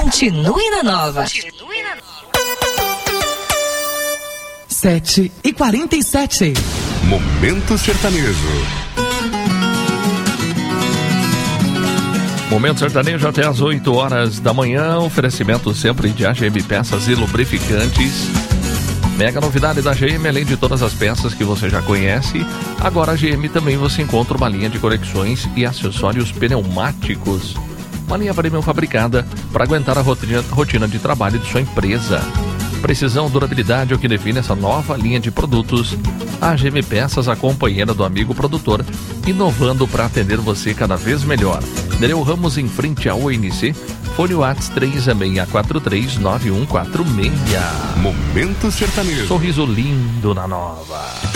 Continue na Nova. 7h47. Momento Sertanejo. Momento Sertanejo até às 8 horas da manhã. Oferecimento sempre de AGM Peças e Lubrificantes. Mega novidade da GM, além de todas as peças que você já conhece, agora a GM também você encontra uma linha de conexões e acessórios pneumáticos. Uma linha premium fabricada para aguentar a rotina de trabalho de sua empresa. Precisão, durabilidade é o que define essa nova linha de produtos. A AGM Peças, a companheira do amigo produtor, inovando para atender você cada vez melhor. Nereu Ramos, em frente ao ONC. Fone WhatsApp 36439146. Momento Sertanejo. Sorriso lindo na Nova.